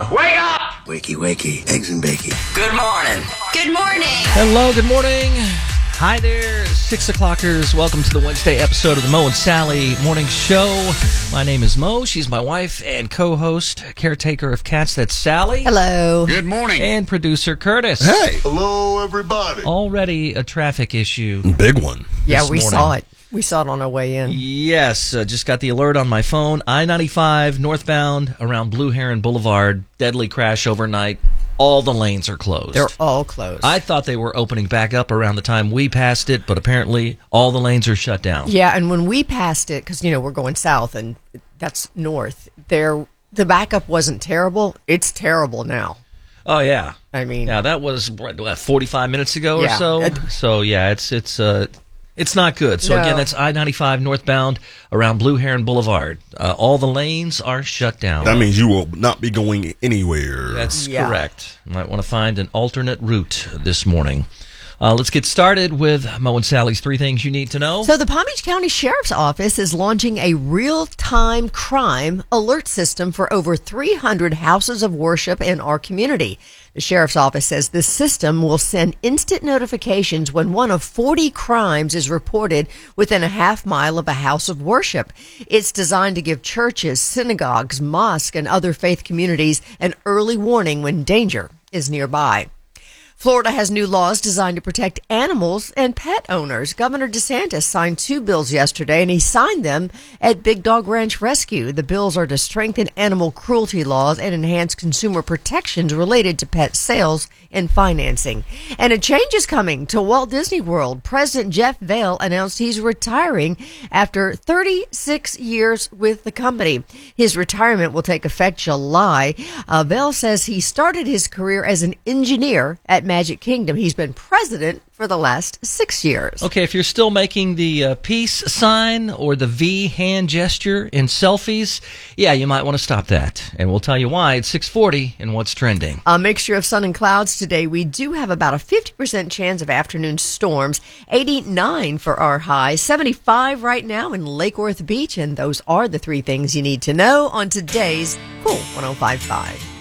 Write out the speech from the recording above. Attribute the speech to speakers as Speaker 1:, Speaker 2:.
Speaker 1: Wake up!
Speaker 2: Wakey, wakey, eggs and bakey.
Speaker 1: Good morning.
Speaker 3: Good morning.
Speaker 4: Hello, good morning. Hi there, 6 o'clockers. Welcome to the Wednesday episode of the Mo and Sally Morning Show. My name is Mo. She's my wife and co-host, caretaker of cats. That's Sally.
Speaker 3: Hello.
Speaker 5: Good morning.
Speaker 4: And producer Curtis.
Speaker 5: Hey.
Speaker 6: Hello, everybody.
Speaker 4: Already a traffic issue.
Speaker 5: Big one.
Speaker 3: Yeah,
Speaker 4: this
Speaker 3: we
Speaker 4: morning.
Speaker 3: saw it. We saw it on our way in.
Speaker 4: Yes, just got the alert on my phone. I-95 northbound around Blue Heron Boulevard. Deadly crash overnight. All the lanes are closed.
Speaker 3: They're all closed.
Speaker 4: I thought they were opening back up around the time we passed it, but apparently all the lanes are shut down.
Speaker 3: Yeah, and when we passed it, because, we're going south and that's north, the backup wasn't terrible. It's terrible now.
Speaker 4: Oh, yeah.
Speaker 3: I mean...
Speaker 4: Yeah, that was, what, 45 minutes ago or
Speaker 3: Yeah.
Speaker 4: so? So, yeah, it's not good. So,
Speaker 3: No.
Speaker 4: again, that's I-95 northbound around Blue Heron Boulevard. All the lanes are shut down.
Speaker 5: That means you will not be going anywhere.
Speaker 4: That's
Speaker 3: Yeah.
Speaker 4: correct. Might want to find an alternate route this morning. Let's get started with Mo and Sally's 3 Things You Need to Know.
Speaker 3: So the Palm Beach County Sheriff's Office is launching a real-time crime alert system for over 300 houses of worship in our community. The Sheriff's Office says this system will send instant notifications when one of 40 crimes is reported within a half mile of a house of worship. It's designed to give churches, synagogues, mosques, and other faith communities an early warning when danger is nearby. Florida has new laws designed to protect animals and pet owners. Governor DeSantis signed 2 bills yesterday, and he signed them at Big Dog Ranch Rescue. The bills are to strengthen animal cruelty laws and enhance consumer protections related to pet sales and financing. And a change is coming to Walt Disney World. President Jeff Vail announced he's retiring after 36 years with the company. His retirement will take effect July. Vail says he started his career as an engineer at Magic Kingdom. He's been president for the last 6 years.
Speaker 4: Okay, if you're still making the peace sign or the V hand gesture in selfies, yeah, you might want to stop that. And we'll tell you why. It's 6:40 and what's trending.
Speaker 3: A mixture of sun and clouds today. We do have about a 50% chance of afternoon storms. 89 for our high. 75 right now in Lake Worth Beach. And those are the 3 things you need to know on today's Cool 105.5.